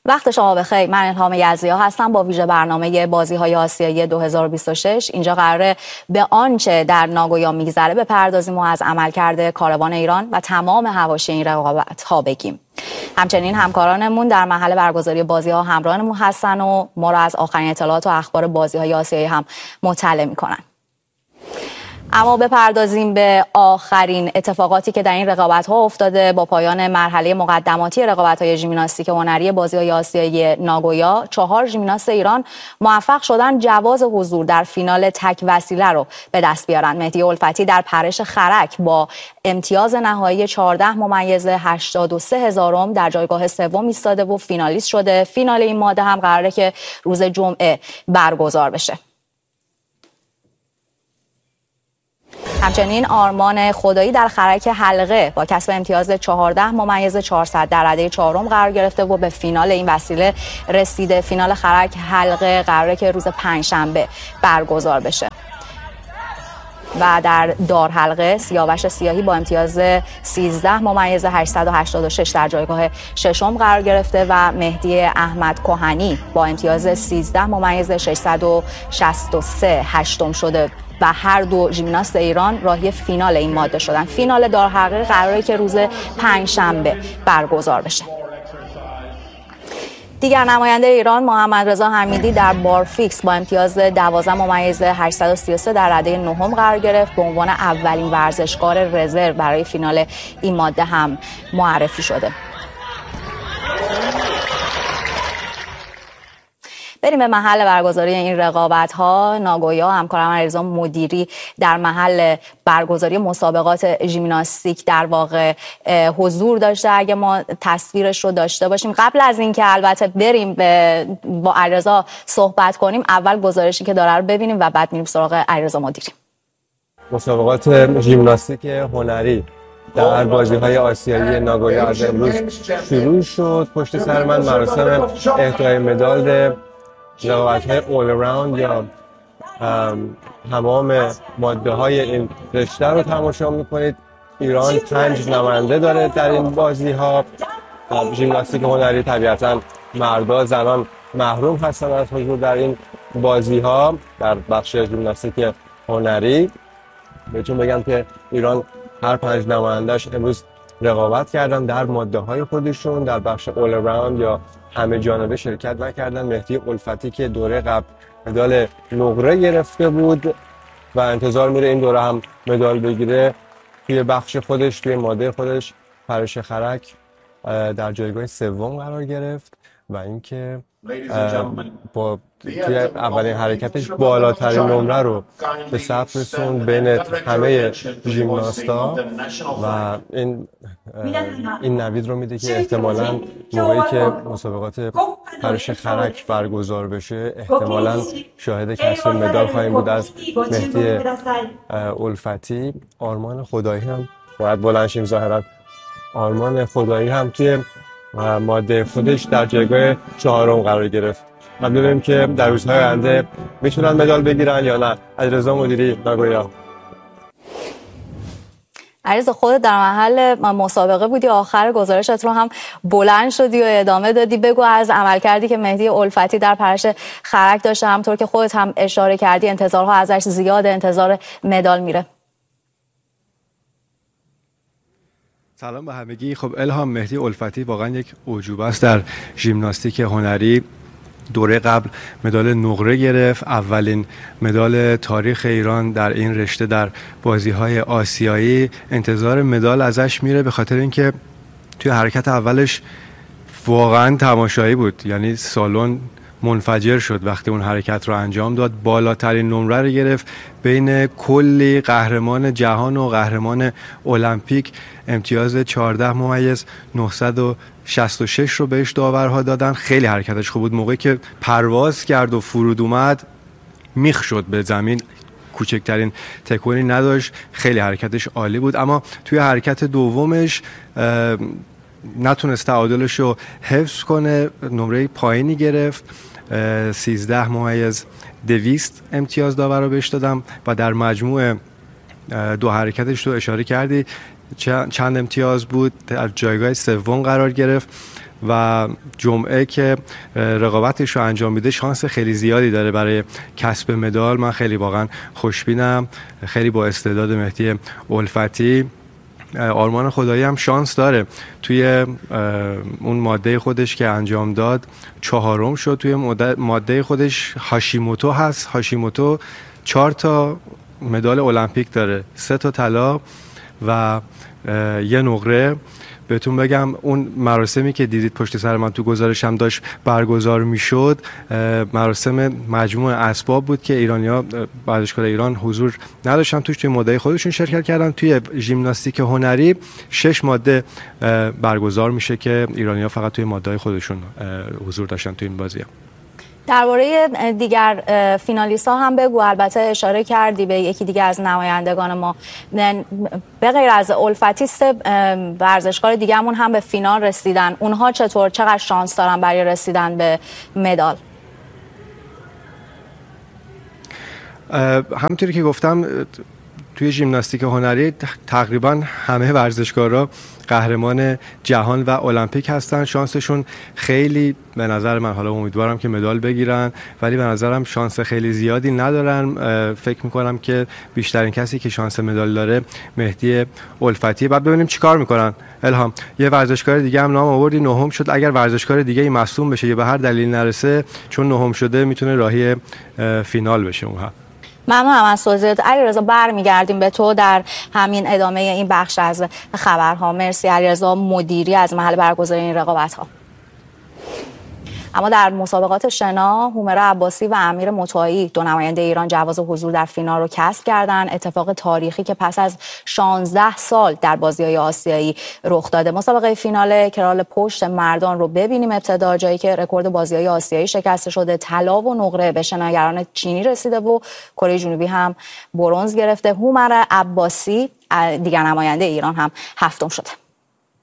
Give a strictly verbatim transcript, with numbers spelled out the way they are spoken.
وقت شما بخیر. من الهام یزدیا هستم با ویژه برنامه بازی‌های آسیایی دو هزار و بیست و شش. اینجا قراره به آنچه در ناگویا میگذره بپردازیم و از عملکرد کاروان ایران و تمام حواشی این رقابت‌ها بگیم. همچنین همکارانمون در محل برگزاری بازی‌ها همراهمون هستن و ما را از آخرین اطلاعات و اخبار بازی‌های آسیایی هم مطلع می‌کنن. اما بپردازیم به آخرین اتفاقاتی که در این رقابت‌ها افتاده. با پایان مرحله مقدماتی رقابت‌های ژیمناستیک هنری بازی‌های آسیایی ناگویا، چهار ژیمناست ایران موفق شدن جواز حضور در فینال تک وسیله رو به دست بیارن. مهدی الفتی در پرش خرک با امتیاز نهایی چهارده ممیز هشتاد و سه هزارم در جایگاه سوم ایستاده و فینالیست شده. فینال این ماده هم قراره که روز جمعه برگزار بشه. همچنین آرمان خدایی در خرک حلقه با کسب امتیاز چهارده ممیز چهارصد در رده چهارم قرار گرفته و به فینال این وسیله رسیده. فینال خرک حلقه قراره که روز پنجشنبه برگزار بشه. و در دار حلقه سیاوش سیاهی با امتیاز سیزده ممیز هشتصد و هشتاد و شش در جایگاه ششم قرار گرفته و مهدی احمد کهنی با امتیاز سیزده ممیز ششصد و شصت و سه هشتم شده و هر دو ژیمناست ایران راهی فینال این ماده شدن. فینال دار حلقه قراره که روز پنجشنبه برگزار بشه. دیگر نماینده ایران محمد رضا حمیدی در بارفیکس با امتیاز دوازده ممیز هشتصد و سی و سه در رده نهم قرار گرفت. به عنوان اولین ورزشکار رزرو برای فینال این ماده هم معرفی شده. بریم به محل برگزاری این رقابت‌ها. ناگویا همکارم علیرضا مدیری در محل برگزاری مسابقات ژیمناستیک در واقع حضور داشته. اگه ما تصویرش رو داشته باشیم، قبل از اینکه البته بریم به با علیرضا صحبت کنیم، اول گزارشی که داره رو ببینیم و بعد میریم سراغ علیرضا مدیری. مسابقات ژیمناستیک هنری در بازی‌های آسیایی ناگویا از امروز شروع شد. پشت سر من مراسم اهدای مدال رقابت‌های all around یا تمام ماده‌های این رشته رو تماشا می‌کنید. ایران پنج نماینده داره در این بازی‌ها. ژیمناستیک هنری طبیعتاً مردا زنان محروم هستن از حضور در این بازی‌ها. در بخش ژیمناستیک هنری بهتون بگم که ایران هر پنج نماینده‌اش امروز رقابت کردن در ماده‌های خودشون. در بخش all around یا همه جانبه شرکت نکردن. مهدی الفتی که دوره قبل مدال نقره گرفته بود و انتظار میره این دوره هم مدال بگیره، توی بخش خودش توی ماده خودش پرش خرک در جایگاه سوم قرار گرفت و اینکه با توی اولین حرکتش بالاترین نمره رو به ثبت رسوند بین همه ژیمناستا و این این نوید رو میده که احتمالاً موقعی که مسابقات پرش خرک برگزار بشه احتمالاً شاهد کسب مدال خواهیم بود از مهدی الفتی. آرمان خدایی هم باید بلند شیم ظاهراً. آرمان خدایی هم توی ماده خودش در جایگاه چهارم قرار گرفت. ما ببینیم که در روزهای آینده میتونن مدال بگیرن یا نه. علیرضا مدیری، ناگویا. علیرضا، خودت در محل مسابقه بودی، آخر گزارشت رو هم بلند شدی و ادامه دادی. بگو از عمل کردی که مهدی الفتی در پرش خرک داشته، همطور که خودت هم اشاره کردی انتظارها ازش زیاده، انتظار مدال میره. سلام به همگی. خب الهام، مهدی الفتی واقعا یک اعجوبه است در ژیمناستیک هنری. دوره قبل مدال نقره گرفت، اولین مدال تاریخ ایران در این رشته در بازی‌های آسیایی. انتظار مدال ازش میره به خاطر اینکه توی حرکت اولش واقعا تماشایی بود، یعنی سالن منفجر شد وقتی اون حرکت رو انجام داد. بالاترین نمره رو گرفت بین کلی قهرمان جهان و قهرمان المپیک. امتیاز چهارده ممیز نهصد و شصت و شش رو بهش داورها دادن. خیلی حرکتش خوب بود. موقعی که پرواز کرد و فرود اومد میخ شد به زمین، کوچکترین تکونی نداشت. خیلی حرکتش عالی بود، اما توی حرکت دومش نتونست تعادلش رو حفظ کنه، نمره پایینی گرفت. سیزده ممیز دویست امتیاز داور رو بهش دادم و در مجموع دو حرکتش تو اشاره کردی چند امتیاز بود، در جایگاه سوم قرار گرفت و جمعه که رقابتش رو انجام میده شانس خیلی زیادی داره برای کسب مدال. من خیلی واقعا خوشبینم، خیلی با استعداد مهدی الفتی. آرمان خدایی هم شانس داره، توی اون ماده خودش که انجام داد چهارم شد. توی ماده خودش هاشیموتو هست، هاشیموتو چهار تا مدال المپیک داره، سه تا طلا و یه نقره. بهتون بگم اون مراسمی که دیدید پشت سر من تو گزارشم داشت برگزار میشد، مراسم مجموع اسباب بود که ایرانی‌ها، ورزشکار ایران حضور نداشتن توش، توی ماده خودشون شرکت کردن. توی ژیمناستیک هنری شش ماده برگزار میشه که ایرانی‌ها فقط توی ماده خودشون حضور داشتن توی این بازی‌ها. درباره دیگر فینالیست ها هم بگو. البته اشاره کردی به یکی دیگه از نمایندگان ما، به غیر از الفتی سه ورزشکار دیگه‌مون هم به فینال رسیدن. اونها چطور، چقدر شانس دارن برای رسیدن به مدال؟ همونطوری که گفتم توی ژیمناستیک هنری تقریبا همه ورزشکارا قهرمان جهان و المپیک هستن. شانسشون خیلی به نظر من، حالا امیدوارم که مدال بگیرن، ولی به نظرم شانس خیلی زیادی ندارن. فکر میکنم که بیشترین کسی که شانس مدال داره مهدی الفتی. بعد ببینیم چیکار میکنن. الهام، یه ورزشکار دیگه هم نام آوردی، نهم شد. اگر ورزشکار دیگه ای مصدوم بشه یا به هر دلیل نرسه، چون نهم شده میتونه راهی فینال بشه اونها. ممنونم از توضیحات. علیرضا برمیگردیم به تو در همین ادامه این بخش از خبرها. مرسی علیرضا، مدیری از محل برگزاری این رقابت ها. اما در مسابقات شنا، هومره عباسی و امیر مطاعی، دو نماینده ایران، جواز حضور در فینال رو کسب کردن. اتفاق تاریخی که پس از شانزده سال در بازی‌های آسیایی رخ داده. مسابقه فینال کرال پشت مردان رو ببینیم. ابتدا جایی که رکورد بازی‌های آسیایی شکسته شده، طلا و نقره به شناگران چینی رسیده و کره جنوبی هم برنز گرفته. هومره عباسی دیگر نماینده ایران هم هفتم شده.